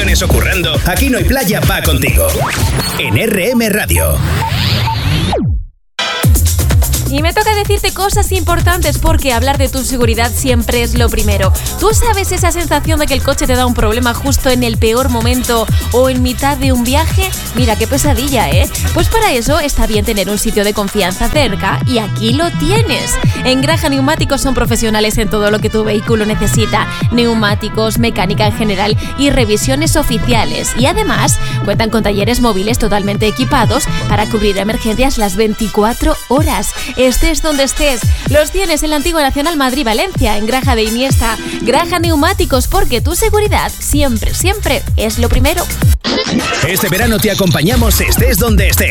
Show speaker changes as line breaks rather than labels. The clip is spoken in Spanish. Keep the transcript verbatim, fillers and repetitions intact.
vacaciones o currando, Aquí No Hay Playa va contigo. En R M Radio.
Y me toca decirte cosas importantes porque hablar de tu seguridad siempre es lo primero. ¿Tú sabes esa sensación de que el coche te da un problema justo en el peor momento o en mitad de un viaje? Mira, qué pesadilla, ¿eh? Pues para eso está bien tener un sitio de confianza cerca y aquí lo tienes. En Graja Neumáticos son profesionales en todo lo que tu vehículo necesita. Neumáticos, mecánica en general y revisiones oficiales. Y además cuentan con talleres móviles totalmente equipados para cubrir emergencias las veinticuatro horas. Estés donde estés, los tienes en la antigua Nacional Madrid-Valencia, en Graja de Iniesta. Graja Neumáticos, porque tu seguridad siempre, siempre es lo primero.
Este verano te acompañamos estés donde estés.